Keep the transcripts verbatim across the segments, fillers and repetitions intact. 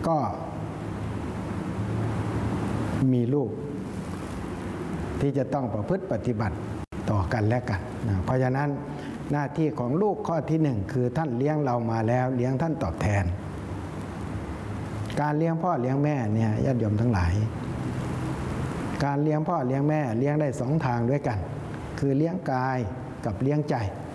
ก็มีลูกที่จะต้องประพฤติปฏิบัติต่อกันและกันนะเพราะฉะนั้นหน้าที่ของลูกข้อที่หนึ่งคือท่านเลี้ยงเรามาแล้วเลี้ยงท่านตอบแทนการเลี้ยงพ่อเลี้ยงแม่เนี่ยญาติโยมทั้งหลายการเลี้ยงพ่อเลี้ยงแม่เลี้ยงได้สองทางด้วยกันคือเลี้ยงกายกับเลี้ยงใจ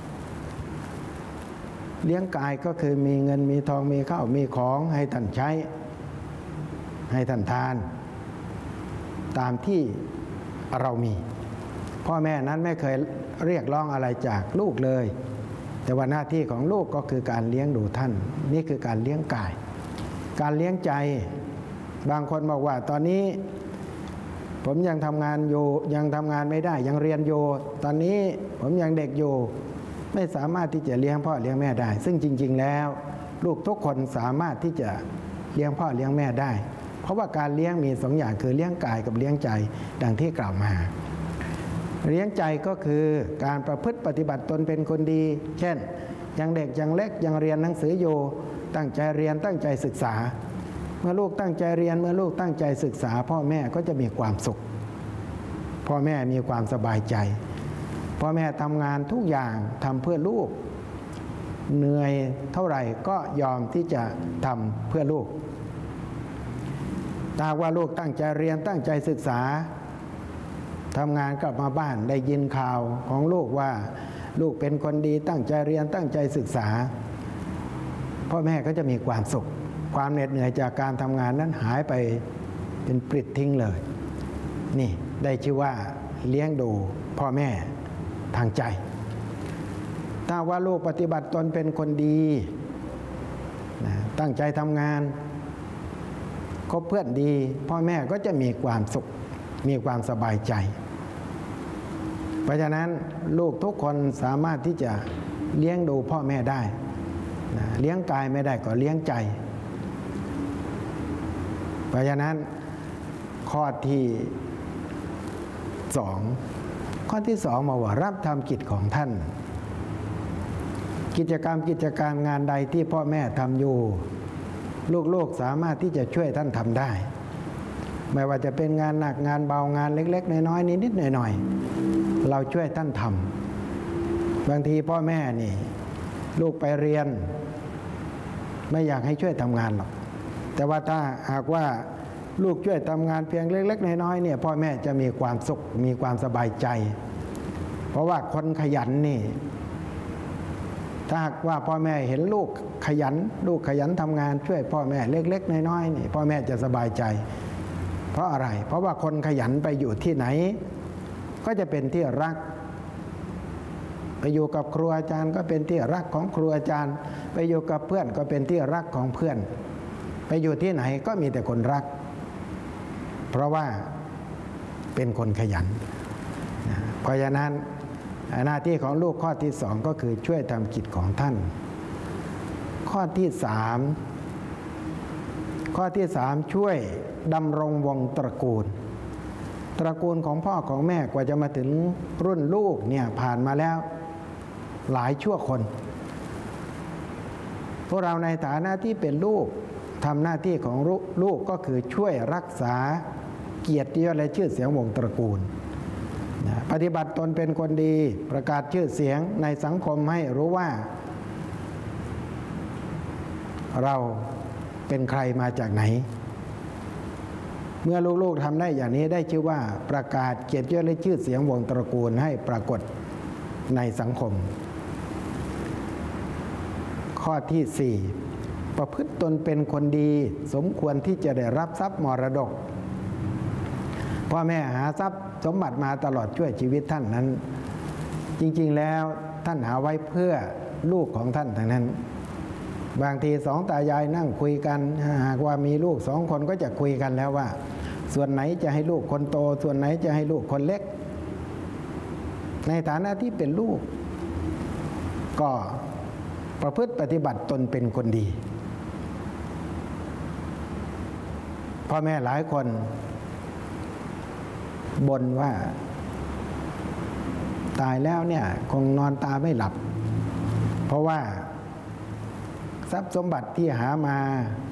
เลี้ยงกายก็คือมีเงินมีทองมีข้าวมีของให้ท่านใช้ให้ท่านทานตามที่เรามีพ่อแม่นั้นไม่เคยเรียกร้องอะไรจากลูกเลยแต่ว่าหน้าที่ของลูกก็คือการเลี้ยงดูท่านนี่คือการเลี้ยงกายการเลี้ยงใจบางคนบอกว่าตอนนี้ผมยังทำงานอยู่ยังทำงานไม่ได้ยังเรียนอยู่ตอนนี้ผมยังเด็กอยู่ไม่สามารถที่จะเลี้ยงพ่อเลี้ยงแม่ได้ซึ่งจริงๆแล้วลูกทุกคนสามารถที่จะเลี้ยงพ่อเลี้ยงแม่ได้เพราะว่าการเลี้ยงมีสองอย่างคือเลี้ยงกายกับเลี้ยงใจดังที่กล่าวมาเลี้ยงใจก็คือการประพฤติปฏิบัติตนเป็นคนดีเช่นยังเด็กยังเล็กยังเรียนหนังสืออยู่ตั้งใจเรียนตั้งใจศึกษาเมื่อลูกตั้งใจเรียนเมื่อลูกตั้งใจศึกษาพ่อแม่ก็จะมีความสุขพ่อแม่มีความสบายใจพ่อแม่ทำงานทุกอย่างทำเพื่อลูกเหนื่อยเท่าไหร่ก็ยอมที่จะทำเพื่อลูกถ้าว่าลูกตั้งใจเรียนตั้งใจศึกษาทำงานกลับมาบ้านได้ยินข่าวของลูกว่าลูกเป็นคนดีตั้งใจเรียนตั้งใจศึกษาพ่อแม่ก็จะมีความสุขความเหน็ดเหนื่อยจากการทำงานนั้นหายไปเป็นปลิดทิ้งเลยนี่ได้ชื่อว่าเลี้ยงดูพ่อแม่ทางใจถ้าว่าลูกปฏิบัติตนเป็นคนดีนะตั้งใจทำงานคบเพื่อนดีพ่อแม่ก็จะมีความสุขมีความสบายใจเพราะฉะนั้นลูกทุกคนสามารถที่จะเลี้ยงดูพ่อแม่ได้นะเลี้ยงกายไม่ได้ก็เลี้ยงใจเพราะฉะนั้นข้อที่สองข้อที่สองมาว่ารับทำกิจของท่านกิจกรรมกิจการงานใดที่พ่อแม่ทำอยู่ลูกๆสามารถที่จะช่วยท่านทำได้ไม่ว่าจะเป็นงานหนักงานเบางานเล็กๆน้อยๆนิดๆหน่อยๆเราช่วยท่านทำบางทีพ่อแม่นี่ลูกไปเรียนไม่อยากให้ช่วยทำงานหรอกแต่ว่าถ้าหากว่าลูกช่วยทำงานเพียงเล็กๆน้อยๆเนี่ยพ่อแม่จะมีความสุขมีความสบายใจเพราะว่าคนขยันนี่ถ้าหากว่าพ่อแม่เห็นลูกขยันลูกขยันทำงานช่วยพ่อแม่เล็กๆน้อยๆนี่พ่อแม่จะสบายใจเพราะอะไรเพราะว่าคนขยันไปอยู่ที่ไหนก็จะเป็นที่รักไปอยู่กับครูอาจารย์ก็เป็นที่รักของครูอาจารย์ไปอยู่กับเพื่อนก็เป็นที่รักของเพื่อนไปอยู่ที่ไหนก็มีแต่คนรักเพราะว่าเป็นคนขยันเพราะฉะนั้นหน้าที่ของลูกข้อที่สองก็คือช่วยทำกิจของท่านข้อที่สามข้อที่สามช่วยดำรงวงตระกูลตระกูลของพ่อของแม่กว่าจะมาถึงรุ่นลูกเนี่ยผ่านมาแล้วหลายชั่วคนพวกเราในฐานะที่เป็นลูกทำหน้าที่ของลูกก็คือช่วยรักษาเกียรติยศและชื่อเสียงวงตระกูลปฏิบัติตนเป็นคนดีประกาศชื่อเสียงในสังคมให้รู้ว่าเราเป็นใครมาจากไหนเมื่อลูกๆทำได้อย่างนี้ได้ชื่อว่าประกาศเกียรติยศและชื่อเสียงวงตระกูลให้ปรากฏในสังคมข้อที่สี่ประพฤติตนเป็นคนดีสมควรที่จะได้รับทรัพย์มรดกพ่อแม่หาทรัพย์สมบัติมาตลอดช่วยชีวิตท่านนั้นจริงๆแล้วท่านหาไว้เพื่อลูกของท่านทั้งนั้นบางทีสองตายายนั่งคุยกันหากว่ามีลูกสองคนก็จะคุยกันแล้วว่าส่วนไหนจะให้ลูกคนโตส่วนไหนจะให้ลูกคนเล็กในฐานะที่เป็นลูกก็ประพฤติปฏิบัติตนเป็นคนดีพ่อแม่หลายคนบ่นว่าตายแล้วเนี่ยคงนอนตาไม่หลับเพราะว่าทรัพย์สมบัติที่หามา